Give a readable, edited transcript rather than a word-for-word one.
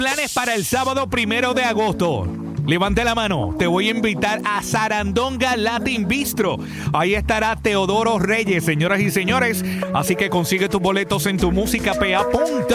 Planes para el sábado 1 de agosto. Levante la mano, te voy a invitar a Sarandonga Latin Bistro. Ahí estará Teodoro Reyes, señoras y señores. Así que consigue tus boletos en tumusicapa.com.